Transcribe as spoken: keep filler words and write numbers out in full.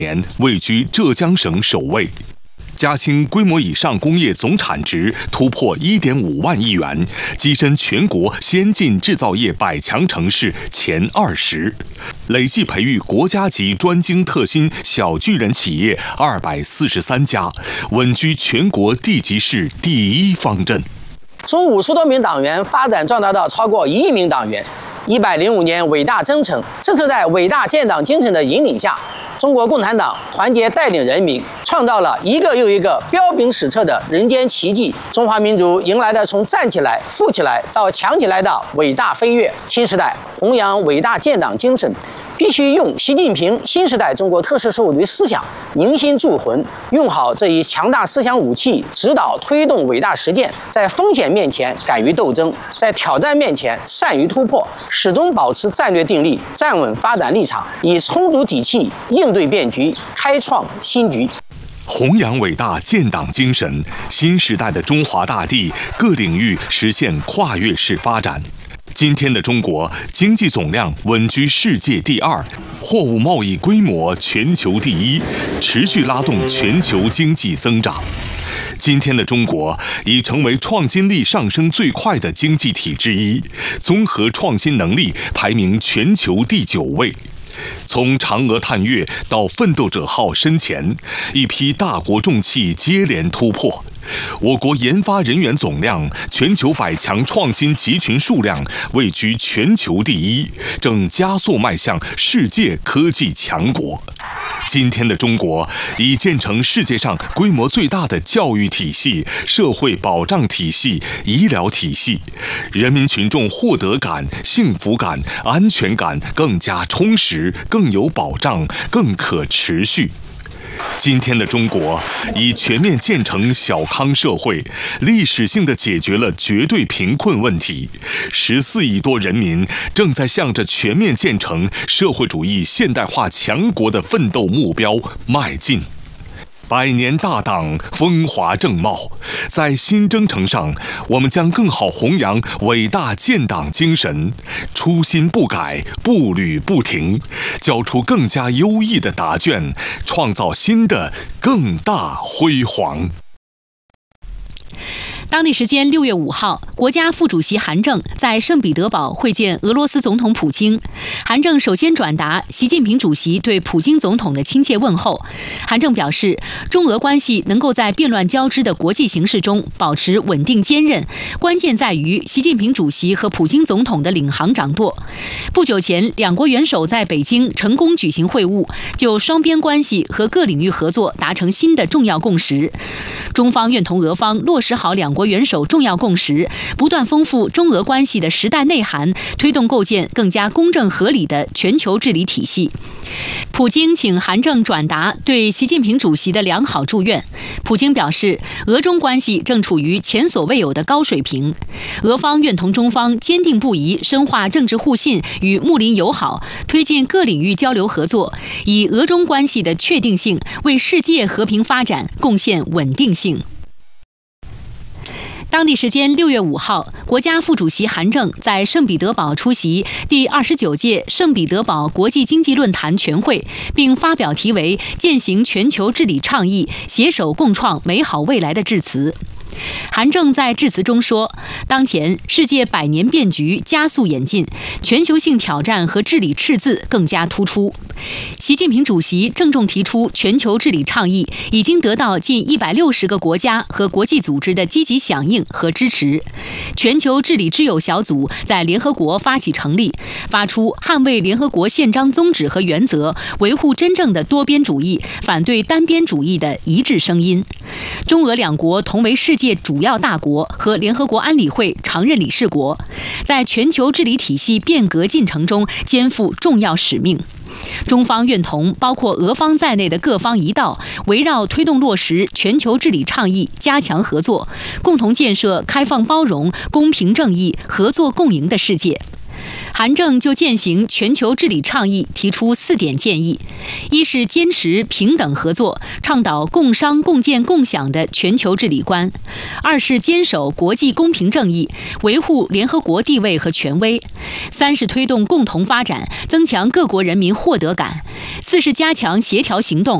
年位居浙江省首位。嘉兴规模以上工业总产值突破 一点五万亿元，跻身全国先进制造业百强城市前二十，累计培育国家级专精特新小巨人企业二百四十三家，稳居全国地级市第一方阵。 从五十多名党员发展壮大到超过一亿名党员。一百零五年伟大征程，正是在伟大建党精神的引领下，中国共产党团结带领人民，创造了一个又一个彪炳史册的人间奇迹。中华民族迎来了从站起来、富起来到强起来的伟大飞跃。新时代弘扬伟大建党精神，必须用习近平新时代中国特色社会主义思想凝心铸魂，用好这一强大思想武器，指导推动伟大实践。在风险面前敢于斗争，在挑战面前善于突破，始终保持战略定力，站稳发展立场，以充足底气应对变局，开创新局。 弘扬伟大建党精神，新时代的中华大地各领域实现跨越式发展。今天的中国经济总量稳居世界第二，货物贸易规模全球第一，持续拉动全球经济增长。今天的中国已成为创新力上升最快的经济体之一，综合创新能力排名全球第九位。从嫦娥探月到奋斗者号深潜，一批大国重器接连突破。我国研发人员总量、全球百强创新集群数量位居全球第一，正加速迈向世界科技强国。今天的中国已建成世界上规模最大的教育体系、社会保障体系、医疗体系，人民群众获得感、幸福感、安全感更加充实、更有保障、更可持续。今天的中国已全面建成小康社会，历史性地解决了绝对贫困问题。十四亿多人民正在向着全面建成社会主义现代化强国的奋斗目标迈进。百年大党风华正茂，在新征程上，我们将更好弘扬伟大建党精神，初心不改，步履不停，交出更加优异的答卷，创造新的更大辉煌。 当地时间六月五号，国家副主席韩正在圣彼得堡会见俄罗斯总统普京。韩正首先转达习近平主席对普京总统的亲切问候。韩正表示，中俄关系能够在变乱交织的国际形势中保持稳定坚韧，关键在于习近平主席和普京总统的领航掌舵。不久前，两国元首在北京成功举行会晤，就双边关系和各领域合作达成新的重要共识。中方愿同俄方落实好两国元首重要共识，不断丰富中俄关系的时代内涵，推动构建更加公正合理的全球治理体系。普京请韩正转达对习近平主席的良好祝愿。普京表示，俄中关系正处于前所未有的高水平，俄方愿同中方坚定不移深化政治互信与睦邻友好，推进各领域交流合作，以俄中关系的确定性为世界和平发展贡献稳定性。当地时间六月五号，国家副主席韩正在圣彼得堡出席第二十九届圣彼得堡国际经济论坛全会，并发表题为“践行全球治理倡议，携手共创美好未来”的致辞。韩正在致辞中说，当前世界百年变局加速演进，全球性挑战和治理赤字更加突出。习近平主席郑重提出全球治理倡议已经得到近一百六十个国家和国际组织的积极响应和支持。全球治理之友小组在联合国发起成立，发出捍卫联合国宪章宗旨和原则，维护真正的多边主义，反对单边主义的一致声音。中俄两国同为世界主要大国和联合国安理会常任理事国，在全球治理体系变革进程中肩负重要使命。中方愿同包括俄方在内的各方一道，围绕推动落实全球治理倡议加强合作，共同建设开放包容、公平正义、合作共赢的世界。 韩正就践行全球治理倡议提出四点建议：一是坚持平等合作，倡导共商共建共享的全球治理观；二是坚守国际公平正义，维护联合国地位和权威；三是推动共同发展，增强各国人民获得感；四是加强协调行动，